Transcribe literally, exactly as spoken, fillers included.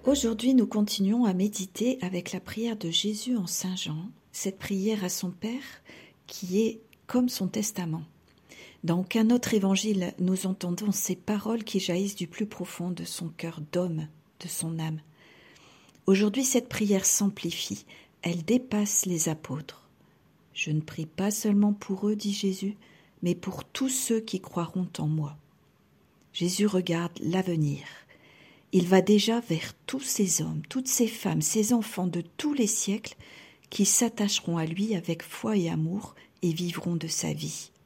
Aujourd'hui, nous continuons à méditer avec la prière de Jésus en Saint Jean, cette prière à son Père qui est comme son testament. Dans aucun autre évangile, nous entendons ces paroles qui jaillissent du plus profond de son cœur d'homme, de son âme. Aujourd'hui, cette prière s'amplifie, elle dépasse les apôtres. Je ne prie pas seulement pour eux, dit Jésus, mais pour tous ceux qui croiront en moi. Jésus regarde l'avenir. Il va déjà vers tous ces hommes, toutes ces femmes, ces enfants de tous les siècles qui s'attacheront à lui avec foi et amour et vivront de sa vie.